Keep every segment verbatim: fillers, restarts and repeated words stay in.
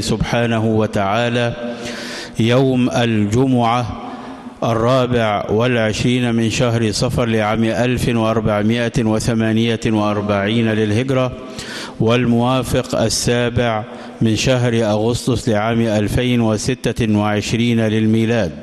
سبحانه وتعالى يوم الجمعة الرابع والعشرين من شهر صفر لعام ألف وأربعمائة وثمانية وأربعين للهجرة، والموافق السابع من شهر أغسطس لعام ألفين وستة وعشرين للميلاد.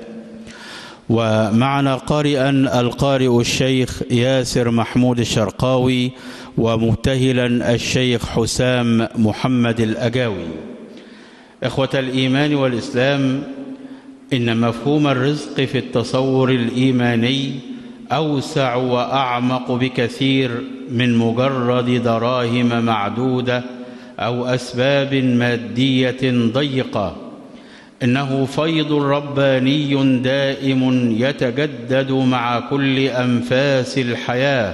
ومعنا قارئا القارئ الشيخ ياسر محمود الشرقاوي، ومبتهلا الشيخ حسام محمد الأجاوي. إخوة الإيمان والإسلام، إن مفهوم الرزق في التصور الإيماني أوسع وأعمق بكثير من مجرد دراهم معدودة أو أسباب مادية ضيقة. إنه فيض رباني دائم يتجدد مع كل أنفاس الحياة،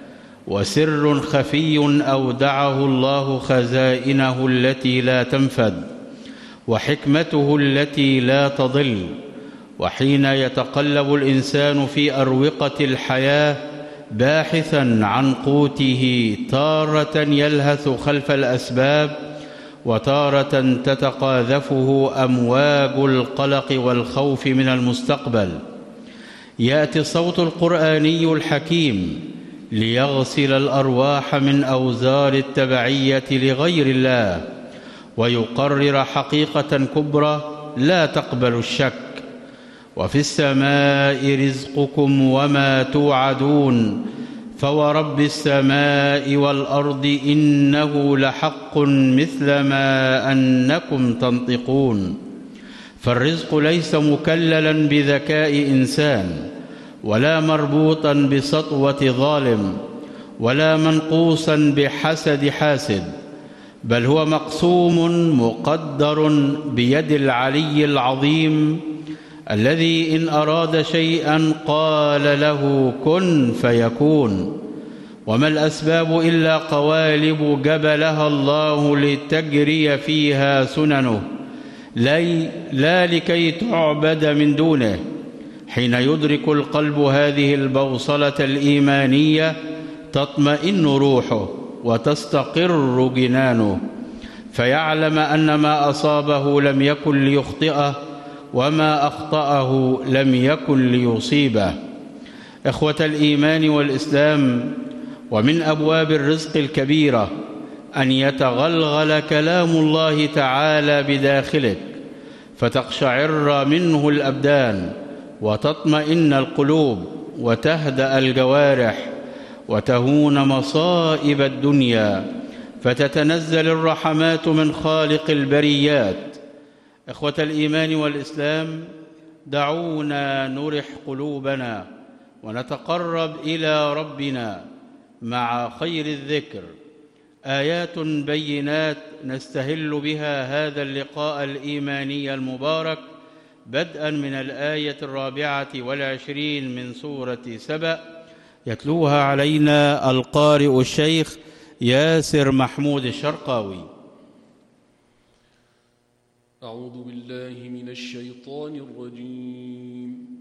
وسر خفي أودعه الله خزائنه التي لا تنفد، وحكمته التي لا تضل. وحين يتقلب الإنسان في أروقة الحياة باحثا عن قوته، تارة يلهث خلف الأسباب، وتارة تتقاذفه أمواج القلق والخوف من المستقبل. يأتي الصوت القرآني الحكيم ليغسل الأرواح من أوزار التبعية لغير الله، ويقرر حقيقة كبرى لا تقبل الشك: وفي السماء رزقكم وما توعدون، فورب السماء والأرض إنه لحق مثل ما أنكم تنطقون. فالرزق ليس مكللا بذكاء إنسان، ولا مربوطا بسطوة ظالم، ولا منقوصا بحسد حاسد، بل هو مقسوم مقدر بيد العلي العظيم، الذي إن أراد شيئا قال له كن فيكون. وما الأسباب إلا قوالب جبلها الله لتجري فيها سننه، لا لكي تعبد من دونه. حين يدرك القلب هذه البوصلة الإيمانية تطمئن روحه وتستقر جنانه، فيعلم أن ما أصابه لم يكن ليخطئه، وما أخطأه لم يكن ليصيبه. إخوة الإيمان والإسلام، ومن أبواب الرزق الكبيرة أن يتغلغل كلام الله تعالى بداخلك، فتقشعر منه الأبدان، وتطمئن القلوب، وتهدأ الجوارح، وتهون مصائب الدنيا، فتتنزل الرحمات من خالق البريات. إخوة الإيمان والإسلام، دعونا نرح قلوبنا ونتقرب إلى ربنا مع خير الذكر. آيات بينات نستهل بها هذا اللقاء الإيماني المبارك، بدءا من الآية الرابعة والعشرين من سورة سبأ، يتلوها علينا القارئ الشيخ ياسر محمود الشرقاوي. أعوذ بالله من الشيطان الرجيم.